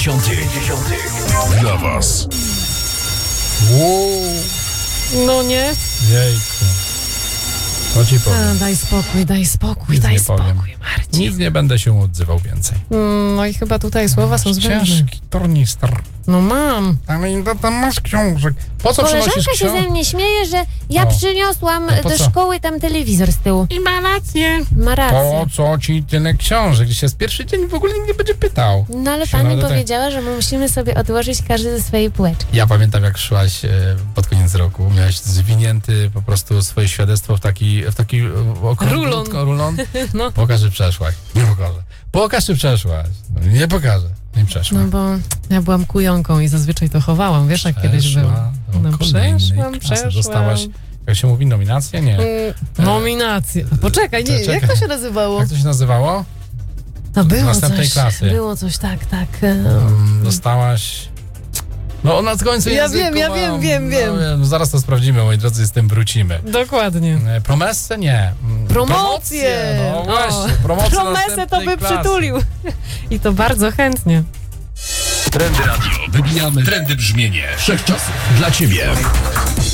Dla was. Wow. No nie? Jejku. To ci powiem. Daj spokój, Nic daj nie spokój, powiem. Marcin. Nic nie będę się odzywał więcej. No i chyba tutaj słowa są zbędne. Ciężki tornister. No mam. Ale tam masz książek. Po co przynosisz Koleżanka się ze książek? mnie śmieje, że ja No. przyniosłam Po do co? szkoły tam telewizor z tyłu. I ma rację. Ma rację. Po co ci tyle książek? Dzisiaj jest pierwszy dzień, w ogóle nikt nie będzie pytał. No ale Się pani nawet- powiedziała, że my musimy sobie odłożyć każdy ze swojej półeczki. Ja pamiętam, jak szłaś pod koniec roku, miałeś zwinięty po prostu swoje świadectwo w taki rulon. No. Pokaż, że przeszłaś. Nie pokażę. Pokaż, czy przeszłaś. No, nie pokażę. Nie przeszła. No bo ja byłam kujonką i zazwyczaj to chowałam. Wiesz, jak kiedyś było. No przeszłam. Dostałaś, jak się mówi, nominację? Nie. Nominację. Poczekaj, nie, Czekaj. jak to się nazywało? Jak to się nazywało? To było następnej coś. klasy. Było coś, tak. Dostałaś... No na końcu Ja języku wiem. No, no, zaraz to sprawdzimy, moi drodzy, z tym wrócimy. Dokładnie. Promesce? Nie. Promocje! No właśnie, promocje Promesę to następnej by klasy. przytulił. I to bardzo chętnie. Trendy Radio. Wybijamy trendy brzmienie wszechczasów dla ciebie.